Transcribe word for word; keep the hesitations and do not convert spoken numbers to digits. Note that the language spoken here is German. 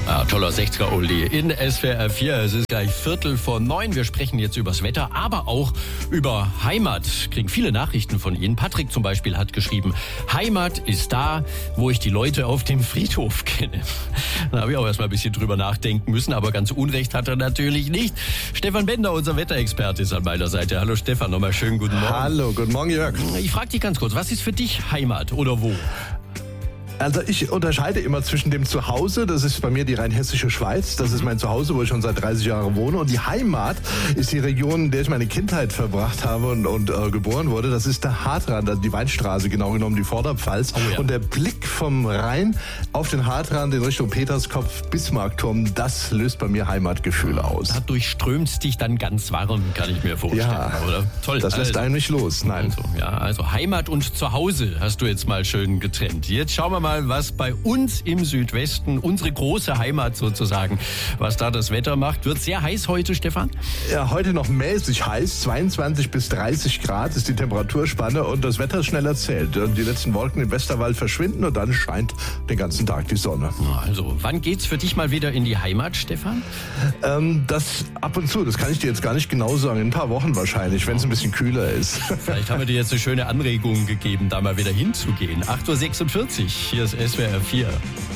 Ah, toller sechziger-Oldie in S W R vier. Es ist gleich Viertel vor neun. Wir sprechen jetzt übers Wetter, aber auch über Heimat. Kriegen viele Nachrichten von Ihnen. Patrick zum Beispiel hat geschrieben, Heimat ist da, wo ich die Leute auf dem Friedhof kenne. Da habe ich auch erstmal ein bisschen drüber nachdenken müssen, aber ganz Unrecht hat er natürlich nicht. Stefan Bender, unser Wetterexperte, ist an meiner Seite. Hallo Stefan, nochmal schönen guten Morgen. Hallo, guten Morgen Jörg. Ich frage dich ganz kurz, was ist für dich Heimat oder wo? Also ich unterscheide immer zwischen dem Zuhause, das ist bei mir die rheinhessische Schweiz, das ist mein Zuhause, wo ich schon seit dreißig Jahren wohne, und die Heimat ist die Region, in der ich meine Kindheit verbracht habe und, und äh, geboren wurde. Das ist der Hartrand, also die Weinstraße, genau genommen die Vorderpfalz. Oh ja. Und der Blick vom Rhein auf den Hartrand in Richtung Peterskopf, Bismarckturm, das löst bei mir Heimatgefühle aus. Da durchströmt dich dann ganz warm, kann ich mir vorstellen, Ja, oder? Toll. Das lässt also, einen nicht los, nein. Also, ja, also Heimat und Zuhause hast du jetzt mal schön getrennt. Jetzt schauen wir mal, was bei uns im Südwesten, unsere große Heimat sozusagen, was da das Wetter macht. Wird sehr heiß heute, Stefan? Ja, heute noch mäßig heiß, zweiundzwanzig bis dreißig Grad ist die Temperaturspanne und das Wetter ist schnell erzählt. Die letzten Wolken im Westerwald verschwinden und dann scheint den ganzen Tag die Sonne. Also, wann geht's für dich mal wieder in die Heimat, Stefan? Ähm, das ab und zu, das kann ich dir jetzt gar nicht genau sagen, in ein paar Wochen wahrscheinlich, wenn es ein bisschen kühler ist. Vielleicht haben wir dir jetzt eine schöne Anregung gegeben, da mal wieder hinzugehen. acht Uhr sechsundvierzig, hier ist S W R vier.